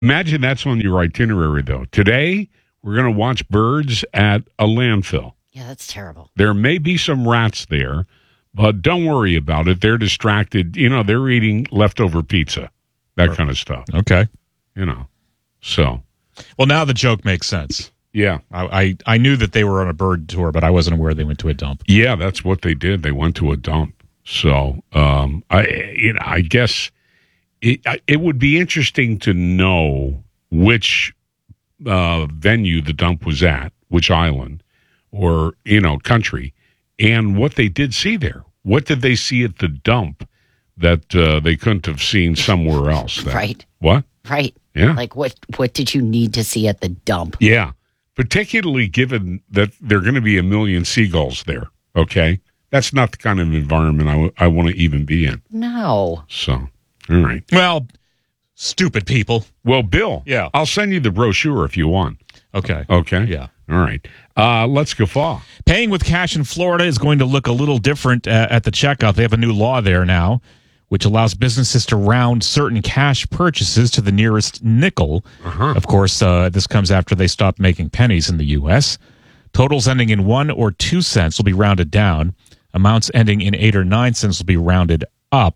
Imagine that's on your itinerary, though. Today, we're going to watch birds at a landfill. Yeah, that's terrible. There may be some rats there, but don't worry about it. They're distracted. They're eating leftover pizza, that kind of stuff. Okay. So. Well, now the joke makes sense. Yeah. I knew that they were on a bird tour, but I wasn't aware they went to a dump. Yeah, that's what they did. They went to a dump. So, I guess it would be interesting to know which venue the dump was at, which island or, country, and what they did see there. What did they see at the dump that they couldn't have seen somewhere else? Right. What? Right. Yeah. Like, what did you need to see at the dump? Yeah. Particularly given that there are going to be a million seagulls there, okay? That's not the kind of environment I want to even be in. No. So, all right. Well, stupid people. Well, Bill, yeah, I'll send you the brochure if you want. Okay. Yeah. All right. Let's guffaw. Paying with cash in Florida is going to look a little different at the checkout. They have a new law there now, which allows businesses to round certain cash purchases to the nearest nickel. Uh-huh. Of course, this comes after they stopped making pennies in the U.S. Totals ending in 1 or 2 cents will be rounded down. Amounts ending in 8 or 9 cents will be rounded up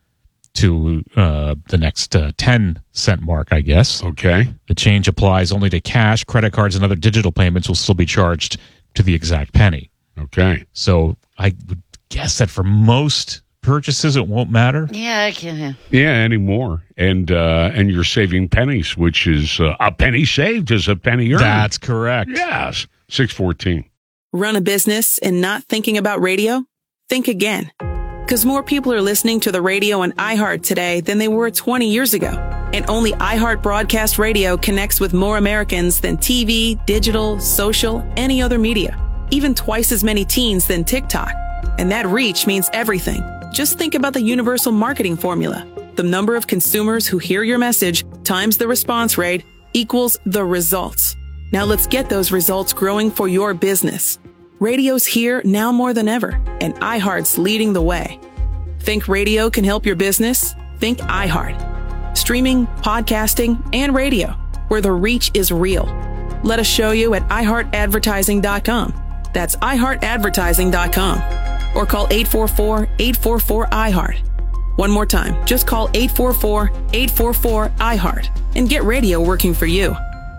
to the next 10-cent mark, I guess. Okay. The change applies only to cash. Credit cards and other digital payments will still be charged to the exact penny. Okay. So I would guess that for most purchases, it won't matter. Yeah, I can. Yeah, anymore. And you're saving pennies, which is a penny saved is a penny earned. That's correct. Yes. 614. Run a business and not thinking about radio? Think again. Because more people are listening to the radio on iHeart today than they were 20 years ago. And only iHeart Broadcast Radio connects with more Americans than TV, digital, social, any other media. Even twice as many teens than TikTok. And that reach means everything. Just think about the universal marketing formula. The number of consumers who hear your message times the response rate equals the results. Now let's get those results growing for your business. Radio's here now more than ever, and iHeart's leading the way. Think radio can help your business? Think iHeart. Streaming, podcasting, and radio, where the reach is real. Let us show you at iHeartAdvertising.com. That's iHeartAdvertising.com. Or call 844-844-iHeart. One more time, just call 844-844-iHeart and get radio working for you.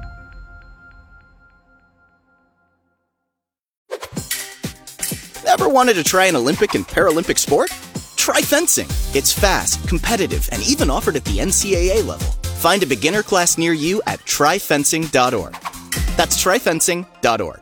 Ever wanted to try an Olympic and Paralympic sport? Try fencing. It's fast, competitive, and even offered at the NCAA level. Find a beginner class near you at tryfencing.org. That's tryfencing.org.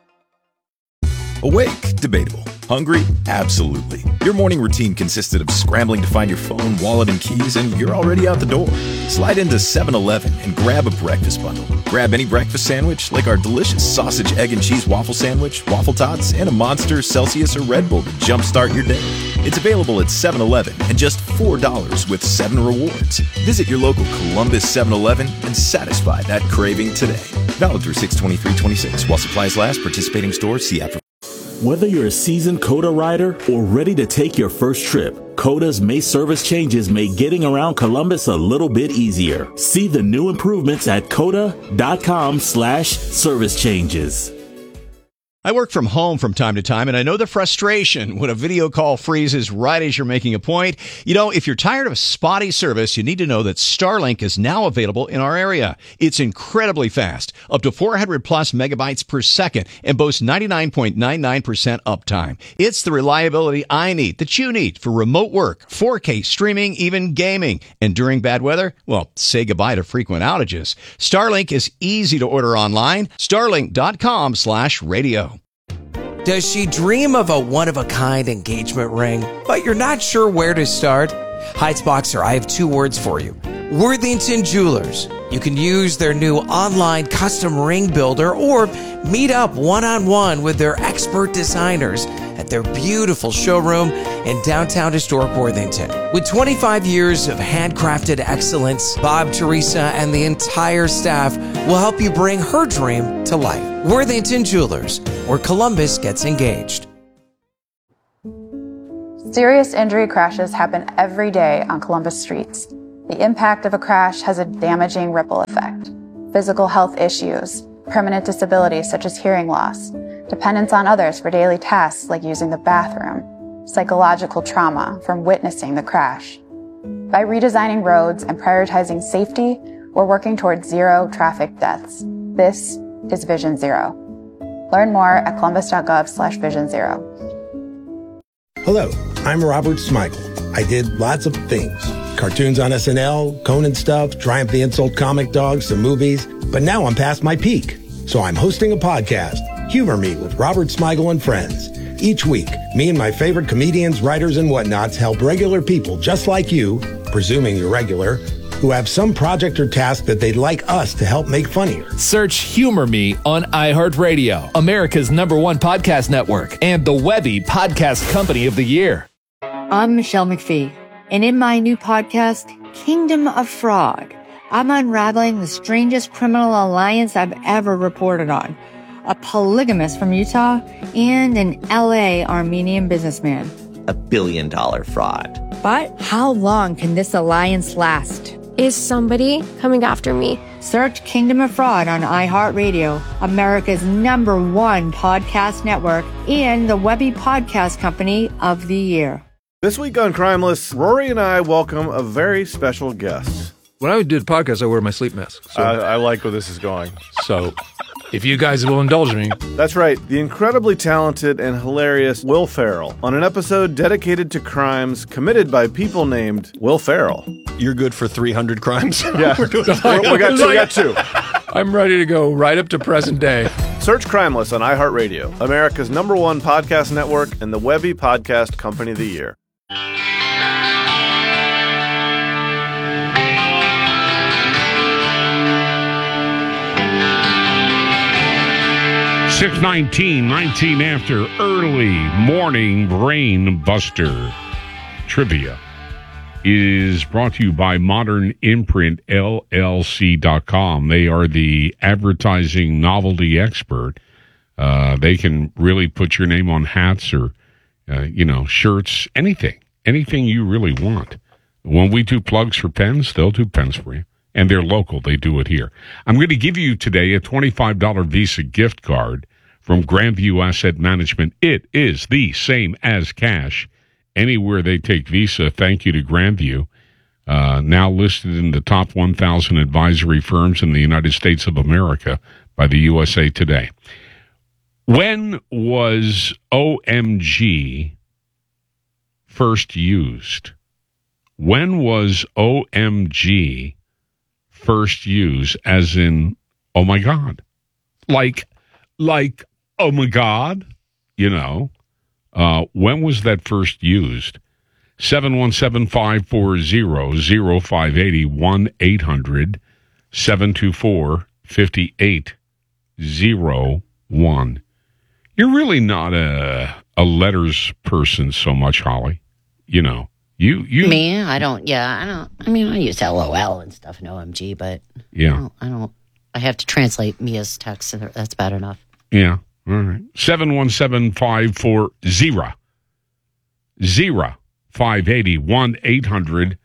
Awake? Debatable. Hungry? Absolutely. Your morning routine consisted of scrambling to find your phone, wallet, and keys, and you're already out the door. Slide into 7-Eleven and grab a breakfast bundle. Grab any breakfast sandwich, like our delicious sausage, egg, and cheese waffle sandwich, waffle tots, and a Monster, Celsius, or Red Bull to jumpstart your day. It's available at 7-Eleven and just $4 with 7 rewards. Visit your local Columbus 7-Eleven and satisfy that craving today. Valid through 6/23/26 while supplies last. Participating stores. See app for. Whether you're a seasoned COTA rider or ready to take your first trip, COTA's May service changes make getting around Columbus a little bit easier. See the new improvements at COTA.com/service changes. I work from home from time to time, and I know the frustration when a video call freezes right as you're making a point. You know, if you're tired of spotty service, you need to know that Starlink is now available in our area. It's incredibly fast, up to 400 plus megabytes per second, and boasts 99.99% uptime. It's the reliability I need, that you need, for remote work, 4K streaming, even gaming. And during bad weather, well, say goodbye to frequent outages. Starlink is easy to order online. Starlink.com/radio. Does she dream of a one-of-a-kind engagement ring, but you're not sure where to start? Heights Boxer, I have 2 words for you. Worthington Jewelers. You can use their new online custom ring builder or meet up one-on-one with their expert designers at their beautiful showroom in downtown historic Worthington. With 25 years of handcrafted excellence, Bob, Teresa, and the entire staff will help you bring her dream to life. Worthington Jewelers, where Columbus gets engaged. Serious injury crashes happen every day on Columbus streets. The impact of a crash has a damaging ripple effect. Physical health issues, permanent disabilities such as hearing loss, dependence on others for daily tasks like using the bathroom, psychological trauma from witnessing the crash. By redesigning roads and prioritizing safety, we're working towards zero traffic deaths. This is Vision Zero. Learn more at columbus.gov/Vision Zero. Hello, I'm Robert Smigel. I did lots of things. Cartoons on SNL, Conan stuff, Triumph the Insult Comic Dog, some movies. But now I'm past my peak. So I'm hosting a podcast, Humor Me with Robert Smigel and Friends. Each week, me and my favorite comedians, writers, and whatnots help regular people just like you, presuming you're regular, who have some project or task that they'd like us to help make funnier. Search Humor Me on iHeartRadio, America's #1 podcast network, and the Webby Podcast Company of the Year. I'm Michelle McPhee, and in my new podcast, Kingdom of Fraud, I'm unraveling the strangest criminal alliance I've ever reported on. A polygamist from Utah and an LA Armenian businessman. $1 billion fraud. But how long can this alliance last? Is somebody coming after me? Search Kingdom of Fraud on iHeartRadio, America's #1 podcast network, and the Webby Podcast Company of the Year. This week on Crimeless, Rory and I welcome a very special guest. When I do the podcast, I wear my sleep mask. So. I like where this is going. So, if you guys will indulge me. That's right, the incredibly talented and hilarious Will Ferrell on an episode dedicated to crimes committed by people named Will Ferrell. You're good for 300 crimes? Yeah, we got two. I'm ready to go right up to present day. Search Crimeless on iHeartRadio, America's #1 podcast network, and the Webby Podcast Company of the Year. 6:19 after early morning brain buster trivia is brought to you by Modern Imprint LLC.com. They are the advertising novelty expert. They can really put your name on hats or, shirts, anything you really want. When we do plugs for pens, they'll do pens for you. And they're local. They do it here. I'm going to give you today a $25 Visa gift card from Grandview Asset Management. It is the same as cash. Anywhere they take Visa, thank you to Grandview. Now listed in the top 1,000 advisory firms in the United States of America by the USA Today. When was OMG first used? When was OMG first used, as in, oh my God, like, oh my God, when was that first used? 717-540-0580, 1-800-724-5801. You're really not a letters person so much, Holly. You Me? I don't. I mean, I use LOL and stuff in OMG, but yeah, I don't. I have to translate Mia's text. And that's bad enough. Yeah. All right. 717-540-0580,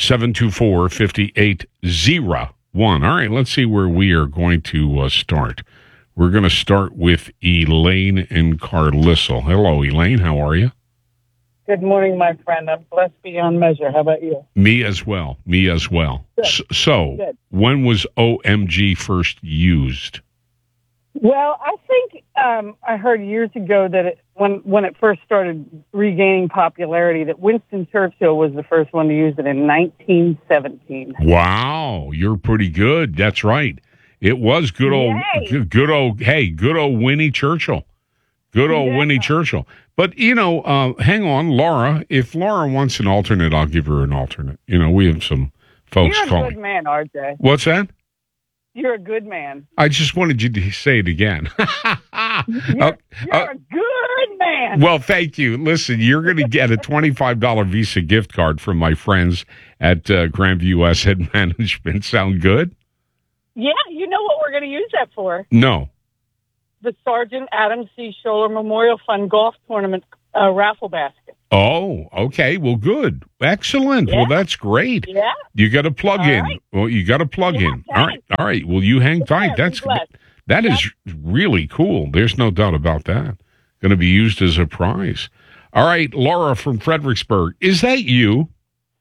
1-800-724-5801. All right. Let's see where we are going to start. We're going to start with Elaine in Carlisle. Hello, Elaine. How are you? Good morning, my friend. I'm blessed beyond measure. How about you? Me as well. Good. So, Good. When was OMG first used? Well, I think I heard years ago that when it first started regaining popularity, that Winston Churchill was the first one to use it in 1917. Wow, you're pretty good. That's right. It was good old Winnie Churchill. Good old Winnie Churchill. But, hang on, Laura. If Laura wants an alternate, I'll give her an alternate. We have some folks calling. You're a good man, RJ. What's that? You're a good man. I just wanted you to say it again. You're a good man. Well, thank you. Listen, you're going to get a $25 Visa gift card from my friends at Grandview Asset Management. Sound good? Yeah, you know what we're going to use that for? No. The Sergeant Adam C. Scholler Memorial Fund Golf Tournament raffle basket. Oh, okay. Well, good. Excellent. Well, that's great. Yeah. You got to plug in. Right. Well, you got to plug in. All right. All right. Well, you hang tight. That is really cool. There's no doubt about that. Going to be used as a prize. All right, Laura from Fredericksburg. Is that you?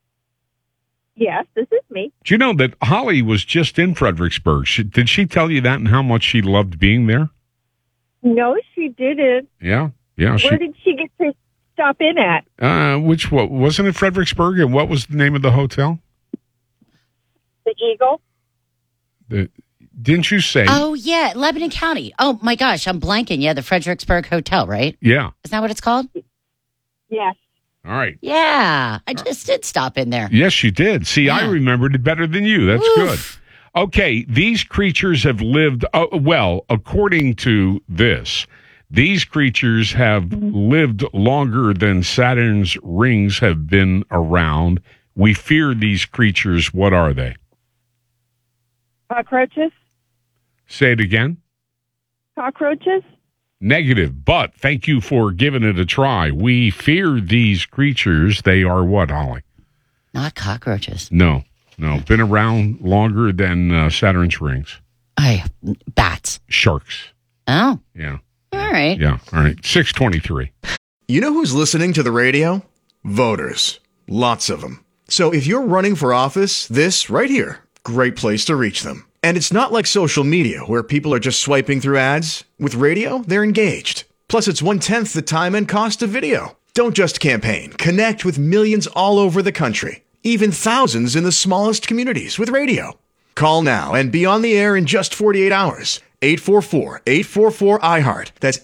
Yes, this is me. Do you know that Holly was just in Fredericksburg? Did she tell you that and how much she loved being there? No, she didn't. Yeah. Yeah. Where did she get to stop in at? What wasn't it Fredericksburg? And what was the name of the hotel? The Eagle. Didn't you say? Oh, yeah, Lebanon County. Oh, my gosh, I'm blanking. Yeah, the Fredericksburg Hotel, right? Yeah. Is that what it's called? Yes. All right. Yeah, I just did stop in there. Yes, you did. See, I remembered it better than you. That's good. Okay, these creatures have lived, well, according to this, these creatures have lived longer than Saturn's rings have been around. We fear these creatures. What are they? Cockroaches? Say it again. Cockroaches? Negative, but thank you for giving it a try. We fear these creatures. They are what, Holly? Not cockroaches. No. Been around longer than Saturn's rings. Bats. Sharks. Oh. Yeah. All right. Yeah. All right. 623. You know who's listening to the radio? Voters. Lots of them. So if you're running for office, this right here, great place to reach them. And it's not like social media where people are just swiping through ads. With radio, they're engaged. Plus, it's 1/10 the time and cost of video. Don't just campaign. Connect with millions all over the country. Even thousands in the smallest communities with radio. Call now and be on the air in just 48 hours. 844-844-IHEART. That's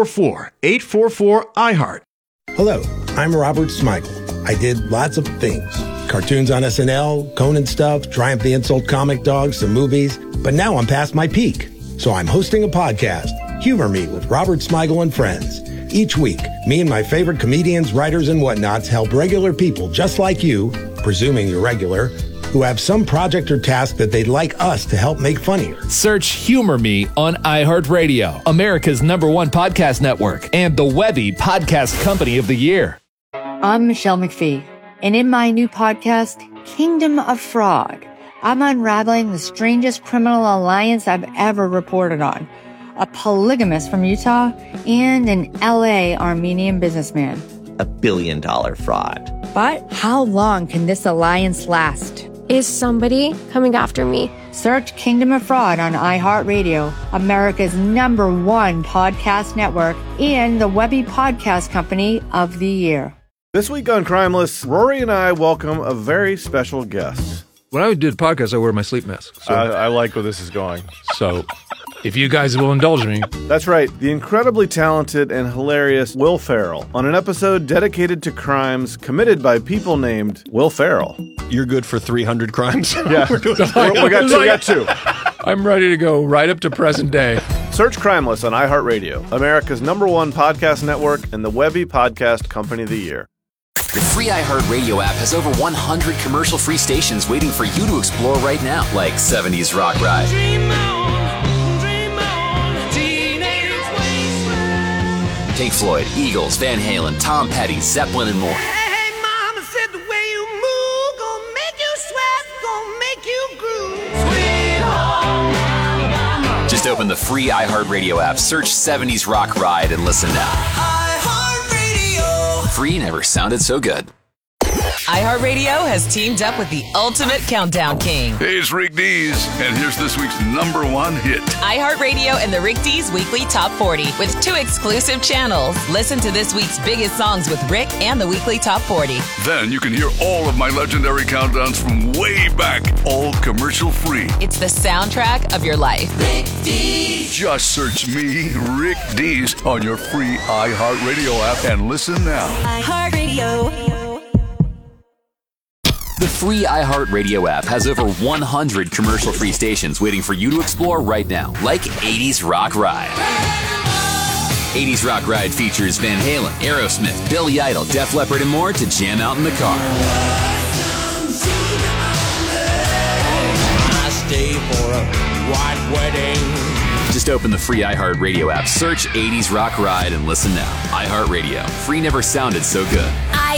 844-844-IHEART. Hello, I'm Robert Smigel. I did lots of things. Cartoons on SNL, Conan stuff, Triumph the Insult Comic Dog, some movies. But now I'm past my peak. So I'm hosting a podcast, Humor Me with Robert Smigel and Friends. Each week, me and my favorite comedians, writers, and whatnots help regular people just like you, presuming you're regular, who have some project or task that they'd like us to help make funnier. Search Humor Me on iHeartRadio, America's #1 podcast network, and the Webby Podcast Company of the Year. I'm Michelle McPhee, and in my new podcast, Kingdom of Frog, I'm unraveling the strangest criminal alliance I've ever reported on. A polygamist from Utah and an LA Armenian businessman. $1 billion fraud. But how long can this alliance last? Is somebody coming after me? Search Kingdom of Fraud on iHeartRadio, America's #1 podcast network, and the Webby Podcast Company of the Year. This week on Crimeless, Rory and I welcome a very special guest. When I did podcasts, I wear my sleep mask. So. I like where this is going. So, if you guys will indulge me. That's right, the incredibly talented and hilarious Will Ferrell on an episode dedicated to crimes committed by people named Will Ferrell. You're good for 300 crimes? Yeah, we got two. I'm ready to go right up to present day. Search Crimeless on iHeartRadio, America's #1 podcast network, and the Webby Podcast Company of the Year. The free iHeartRadio app has over 100 commercial-free stations waiting for you to explore right now, like 70s Rock Ride, Pink Floyd, Eagles, Van Halen, Tom Petty, Zeppelin, and more. Hey, mama said the way you move gonna make you sweat, gonna make you groove. Sweet home Alabama. Just open the free iHeartRadio app, search 70s Rock Ride, and listen now. iHeartRadio. Free never sounded so good. iHeartRadio has teamed up with the Ultimate Countdown King. Hey, it's Rick Dees, and here's this week's #1 hit. iHeartRadio and the Rick Dees Weekly Top 40 with 2 exclusive channels. Listen to this week's biggest songs with Rick and the Weekly Top 40. Then you can hear all of my legendary countdowns from way back, all commercial free. It's the soundtrack of your life. Rick Dees. Just search me, Rick Dees, on your free iHeartRadio app and listen now. iHeartRadio. The free iHeartRadio app has over 100 commercial-free stations waiting for you to explore right now, like 80s Rock Ride. 80s Rock Ride features Van Halen, Aerosmith, Billy Idol, Def Leppard, and more to jam out in the car. I stay for a white wedding. Just Just open the free iHeartRadio app, search 80s Rock Ride, and listen now. iHeartRadio. Free never sounded so good.